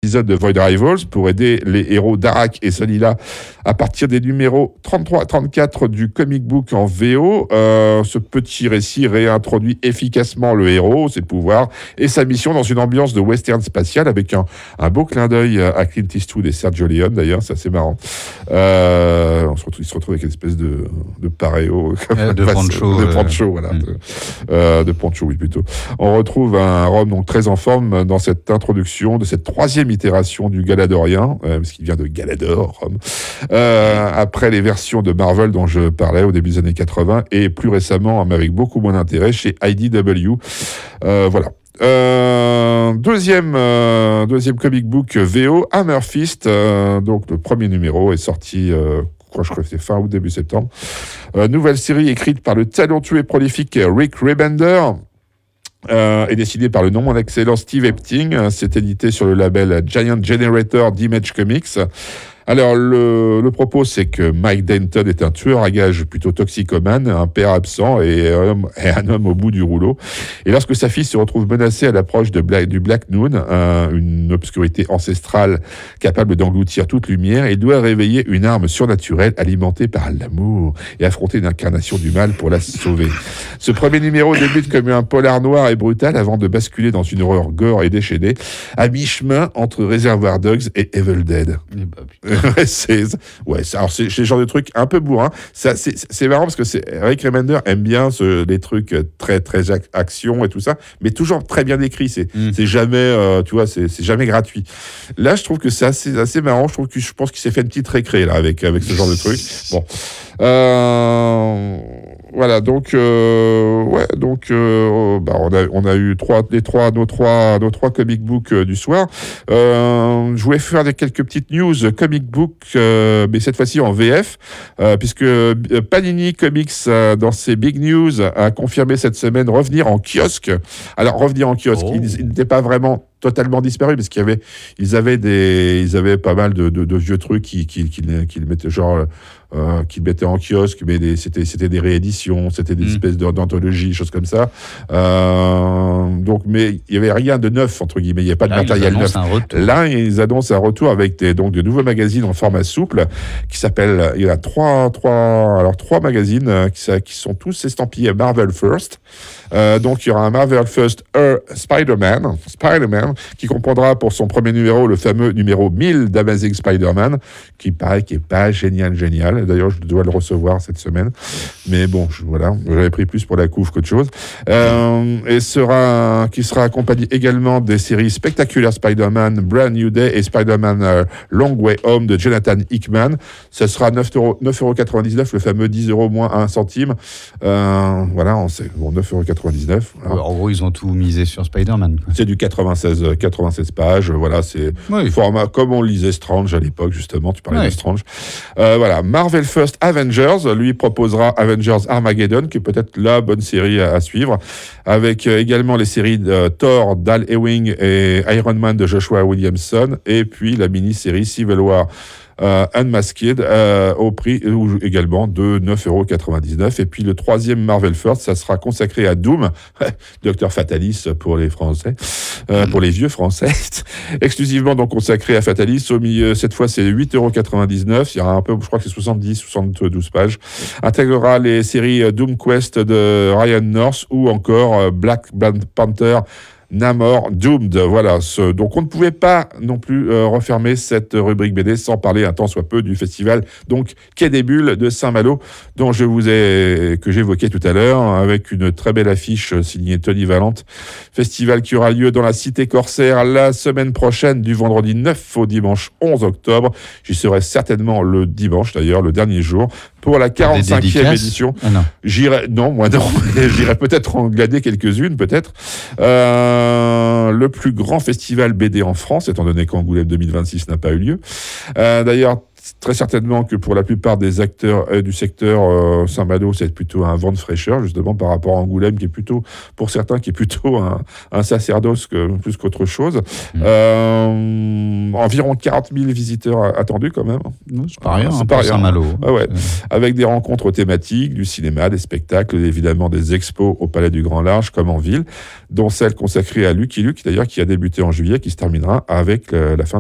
épisode de Void Rivals pour aider les héros d'Arak et Solila à partir des numéros 33 et 34 du comic book en VO. Ce petit récit réintroduit efficacement le héros, ses pouvoirs et sa mission dans une ambiance de western spatial avec un beau clin d'œil à Clint Eastwood et Sergio Leone d'ailleurs, c'est assez marrant. Il se retrouve avec une espèce de pareo, de poncho, voilà, de poncho, oui plutôt. On retrouve un Rom donc très en forme dans cette introduction de cette troisième itération du Galadorien, parce qu'il vient de Galador, Rom. Après les versions de Marvel dont je parlais au début des années 80 et plus récemment, mais avec beaucoup moins d'intérêt, chez IDW. Voilà. Deuxième comic book VO, Hammer Fist. Donc le premier numéro est sorti, je crois que c'est fin août, début septembre. Nouvelle série écrite par le talentueux et prolifique Rick Remender. Et décidé par le non moins excellent Steve Epting. C'est édité sur le label Giant Generator d'Image Comics. Alors, le propos, c'est que Mike Denton est un tueur à gages plutôt toxicomane, un père absent et un homme au bout du rouleau. Et lorsque sa fille se retrouve menacée à l'approche du Black Noon, une obscurité ancestrale capable d'engloutir toute lumière, il doit réveiller une arme surnaturelle alimentée par l'amour et affronter une incarnation du mal pour la sauver. Ce premier numéro débute comme un polar noir et brutal avant de basculer dans une horreur gore et déchaînée, à mi-chemin entre Reservoir Dogs et Evil Dead. c'est le genre de truc un peu bourrin. C'est marrant parce que Rick Remender aime bien les trucs très très action et tout ça, mais toujours très bien écrit. C'est jamais, tu vois, c'est jamais gratuit. Là, je trouve que c'est assez marrant. Je pense qu'il s'est fait une petite récré là avec ce genre de truc. Bon. Voilà, donc on a eu nos trois comic books du soir. Je voulais faire quelques petites news comic book, mais cette fois-ci en VF, puisque Panini Comics, dans ses big news, a confirmé cette semaine revenir en kiosque. Alors revenir en kiosque, il n'était pas vraiment totalement disparu parce ils avaient pas mal de vieux trucs qu'ils mettaient genre qu'ils mettaient en kiosque, mais c'était des rééditions, c'était des espèces d'anthologies, choses comme ça. Donc, mais il y avait rien de neuf entre guillemets, il n'y avait pas de matériel neuf. Là, ils annoncent un retour avec de nouveaux magazines en format souple qui s'appellent. Il y a trois magazines qui sont tous estampillés Marvel First. Donc, il y aura un Marvel First Spider-Man, qui comprendra pour son premier numéro le fameux numéro 1000 d'Amazing Spider-Man, qui paraît qui est pas génial. D'ailleurs, je dois le recevoir cette semaine. Mais bon, j'avais pris plus pour la couve qu'autre chose. Et qui sera accompagné également des séries spectaculaires Spider-Man, Brand New Day et Spider-Man Long Way Home de Jonathan Hickman. Ça sera 9,99€, le fameux 10€ moins 1 centime. Voilà, on sait. Bon, 9,99€. Voilà. En gros, ils ont tout misé sur Spider-Man. C'est du 96 pages. Voilà, c'est format comme on lisait Strange à l'époque, justement. Tu parlais de Strange. Voilà, Marvel First Avengers, lui proposera Avengers Armageddon, qui est peut-être la bonne série à suivre, avec également les séries de Thor, d'Al Ewing et Iron Man de Joshua Williamson, et puis la mini-série Civil War Unmasked, au prix également de 9,99€. Et puis le troisième Marvel First, ça sera consacré à Doom, Docteur Fatalis pour les Français, pour les vieux Français, exclusivement donc consacré à Fatalis. Au milieu, cette fois, c'est 8,99€. Il y aura un peu, je crois que c'est 72 pages. Intégrera les séries Doom Quest de Ryan North ou encore Black Panther Namor Doomed. Voilà. Donc on ne pouvait pas non plus refermer cette rubrique BD sans parler un tant soit peu du festival donc Quai des Bulles de Saint-Malo, dont que j'évoquais tout à l'heure, avec une très belle affiche signée Tony Valente. Festival qui aura lieu dans la Cité Corsaire la semaine prochaine, du vendredi 9 au dimanche 11 octobre. J'y serai certainement le dimanche d'ailleurs, le dernier jour, pour la 45e édition. J'irai peut-être en glader quelques-unes, peut-être. Le plus grand festival BD en France, étant donné qu'Angoulême 2026 n'a pas eu lieu. D'ailleurs, très certainement que pour la plupart des acteurs du secteur, Saint-Malo, c'est plutôt un vent de fraîcheur, justement, par rapport à Angoulême, qui est plutôt, pour certains, qui est plutôt un sacerdoce plus qu'autre chose. Environ 40 000 visiteurs attendus, quand même. C'est pas rien, pour Saint-Malo. Avec des rencontres thématiques, du cinéma, des spectacles, évidemment des expos au Palais du Grand Large, comme en ville, dont celle consacrée à Lucky Luke, d'ailleurs, qui a débuté en juillet, qui se terminera avec la fin